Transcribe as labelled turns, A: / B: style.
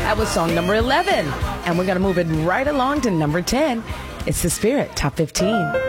A: That was song number 11. And we're going to move it right along to number 10. It's The Spirit, Top 15.